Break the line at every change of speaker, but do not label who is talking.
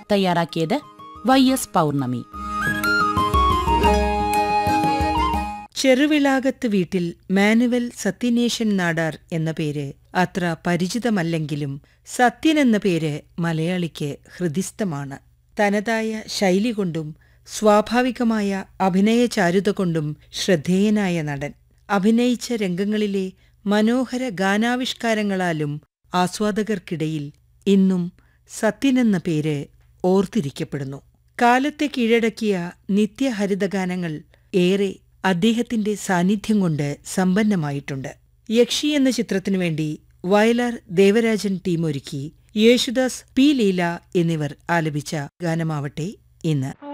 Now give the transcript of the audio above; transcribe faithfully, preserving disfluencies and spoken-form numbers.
തയ്യാറാക്കിയത് Y S പൗർണമി.
ചെറുവിളാകത്ത് വീട്ടിൽ manual Sathyaneshan Nadar എന്ന പേര് അത്ര പരിചിതമല്ലെങ്കിലും സത്യൻ എന്ന പേര് മലയാളിക്ക് ഹൃദിസ്ഥമാണ്. തനതായ ശൈലി കൊണ്ടും സ്വാഭാവികമായ അഭിനയചാരുത കൊണ്ടും ശ്രദ്ധേയനായ നടൻ. അഭിനയിച്ച രംഗങ്ങളിലെ മനോഹര ഗാനാവിഷ്കാരങ്ങളാലും ആസ്വാദകർക്കിടയിൽ ഇന്നും സത്യനെന്ന പേര് ഓർത്തിരിക്കപ്പെടുന്നു. കാലത്തെ കീഴടക്കിയ നിത്യഹരിതഗാനങ്ങൾ ഏറെ അദ്ദേഹത്തിന്റെ സാന്നിധ്യം കൊണ്ട് സമ്പന്നമായിട്ടുണ്ട്. യക്ഷി എന്ന ചിത്രത്തിനു വേണ്ടി വയലാർ ദേവരാജൻ ടീമൊരുക്കി യേശുദാസ്, പി ലീല എന്നിവർ ആലപിച്ച ഗാനമാവട്ടെ ഇന്ന്.